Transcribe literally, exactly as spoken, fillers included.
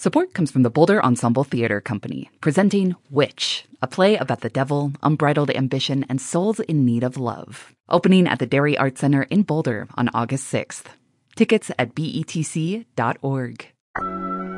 Support comes from the Boulder Ensemble Theater Company, presenting Witch, a play about the devil, unbridled ambition, and souls in need of love. Opening at the Dairy Arts Center in Boulder on August sixth. Tickets at B E T C dot org.